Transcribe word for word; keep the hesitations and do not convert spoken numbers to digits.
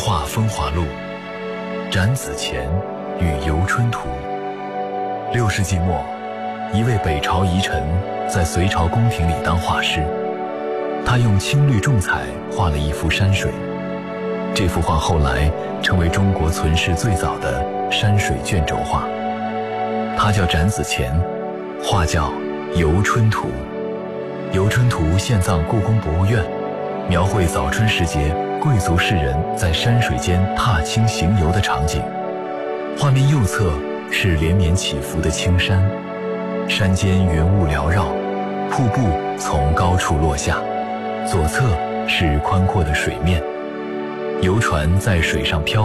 画风华录，展子虔与游春图。六世纪末，一位北朝遗臣在隋朝宫廷里当画师，他用青绿重彩画了一幅山水。这幅画后来成为中国存世最早的山水卷轴画。他叫展子虔，画叫《游春图》。《游春图》现葬故宫博物院，描绘早春时节贵族士人在山水间踏青行游的场景。画面右侧是连绵起伏的青山，山间云雾缭绕，瀑布从高处落下，左侧是宽阔的水面，游船在水上漂